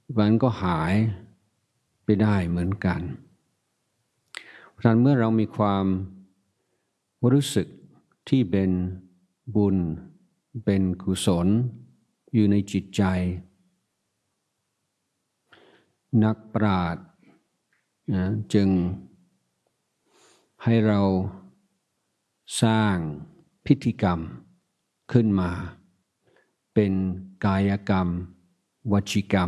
มันก็หายไปได้เหมือนกันเพราะฉะนั้นเมื่อเรามีความรู้สึกที่เป็นบุญเป็นกุศลอยู่ในจิตใจนักปราชญ์จึงให้เราสร้างพิธีกรรมขึ้นมาเป็นกายกรรมวจีกรรม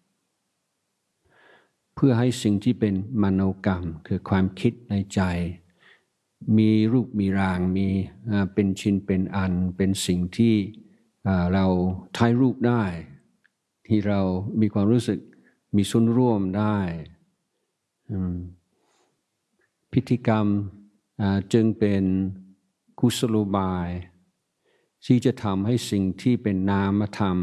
เพื่อให้สิ่งที่เป็นมโนกรรมคือความคิดในใจมีรูปมีร่างมีเป็นชิ้นเป็นอันเป็นสิ่งที่เราถ่ายรูปได้ที่เรามีความรู้สึกมีส่วนร่วมได้พิธีกรรมจึงเป็นกุศโลบายที่จะทำให้สิ่งที่เป็นนามธรรม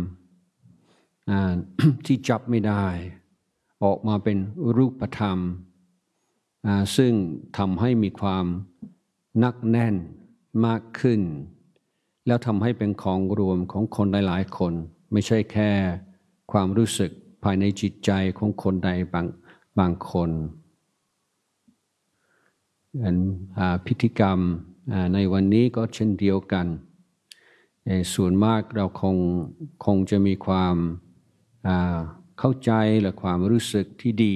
ที่จับไม่ได้ออกมาเป็นรูปธรรมซึ่งทำให้มีความหนักแน่นมากขึ้นแล้วทำให้เป็นของรวมของคนหลายๆคนไม่ใช่แค่ความรู้สึกภายในจิตใจของคนใดบางคนพิธีกรรมในวันนี้ก็เช่นเดียวกันส่วนมากเราคงจะมีความเข้าใจและความรู้สึกที่ดี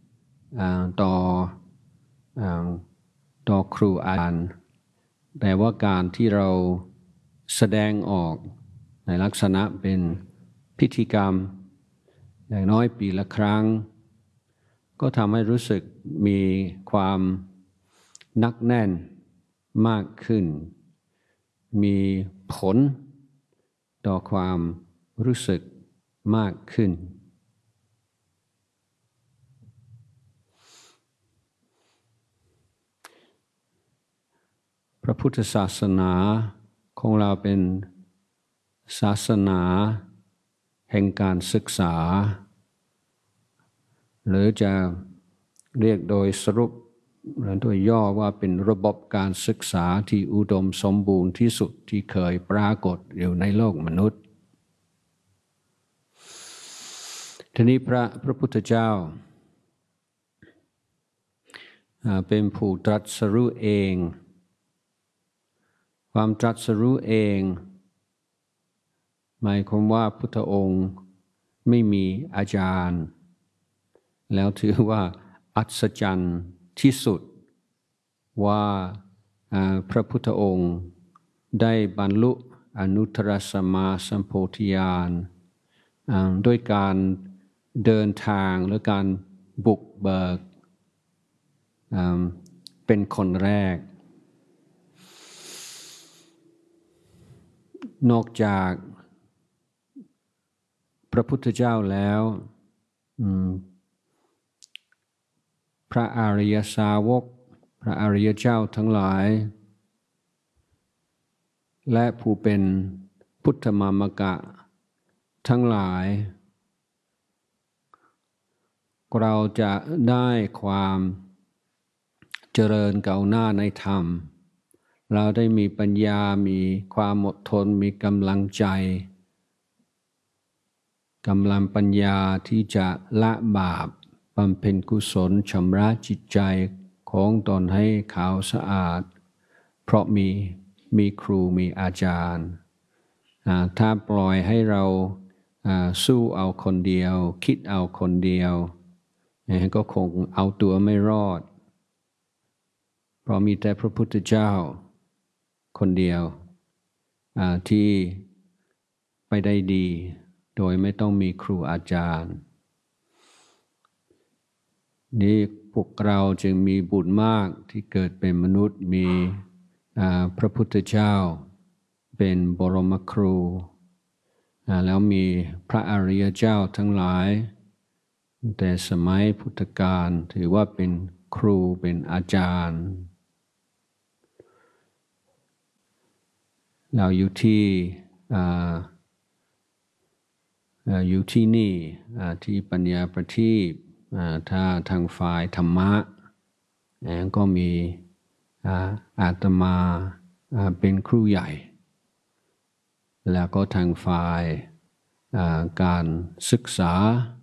ต่อครูอาจารย์แต่ว่าการที่เราแสดงออกในลักษณะเป็นพิธีกรรมอย่างน้อยปีละครั้งก็ทำให้รู้สึกมีความหนักแน่นมากขึ้นมีผลต่อความรู้สึกมากขึ้นพระพุทธศาสนาของเราเป็นศาสนาแห่งการศึกษาหรือจะเรียกโดยสรุปหรือโดยย่อว่าเป็นระบบการศึกษาที่อุดมสมบูรณ์ที่สุดที่เคยปรากฏอยู่ในโลกมนุษย์ทีนี้พระพุทธเจ้าเป็นผู้ตรัสรู้เองความตรัสรู้เองหมายความว่าพุทธองค์ไม่มีอาจารย์แล้วถือว่าอัศจรรย์ที่สุดว่าพระพุทธองค์ได้บรรลุอนุตตรสัมมาสัมโพธิญาณด้วยการเดินทางหรือการบุกเบิกเป็นคนแรกนอกจากพระพุทธเจ้าแล้วพระอริยสาวกพระอริยเจ้าทั้งหลายและผู้เป็นพุทธมามกะทั้งหลายเราจะได้ความเจริญก้าวหน้าในธรรมเราได้มีปัญญามีความอดทนมีกำลังใจกำลังปัญญาที่จะละบาปบำเพ็ญกุศลชำระจิตใจของตนให้ขาวสะอาดเพราะมีครูมีอาจารย์ถ้าปล่อยให้เราสู้เอาคนเดียวคิดเอาคนเดียวก็คงเอาตัวไม่รอดเพราะมีแต่พระพุทธเจ้าคนเดียวที่ไปได้ดีโดยไม่ต้องมีครูอาจารย์นี่พวกเราจึงมีบุญมากที่เกิดเป็นมนุษย์มีพระพุทธเจ้าเป็นบรมครูแล้วมีพระอริยเจ้าทั้งหลายแต่สมัยพุทธกาลถือว่าเป็นครูเป็นอาจารย์เราอยู่ที่นี่ที่ปัญญาประทีปถ้าทางฝ่ายธรรมะก็มีอาตมาเป็นครูใหญ่แล้วก็ทางฝ่ายการศึกษา